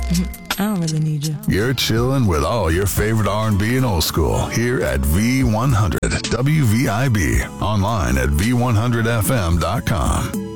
I don't really need you. You're chilling with all your favorite R&B and old school here at V100 WVIB. Online at V100FM.com.